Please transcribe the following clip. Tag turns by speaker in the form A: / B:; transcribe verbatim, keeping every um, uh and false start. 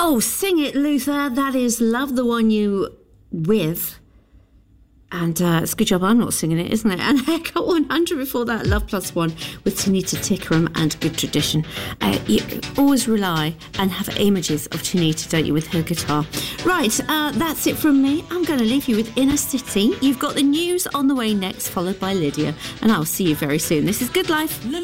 A: Oh, sing it, Luther. That is Love the One You With. And uh, it's a good job I'm not singing it, isn't it? And Haircut one hundred before that, Love Plus One with Tanita Tikaram and Good Tradition. Uh, you always rely and have images of Tanita, don't you, with her guitar. Right, uh, that's it from me. I'm going to leave you with Inner City. You've got the news on the way next, followed by Lydia. And I'll see you very soon. This is Good Life.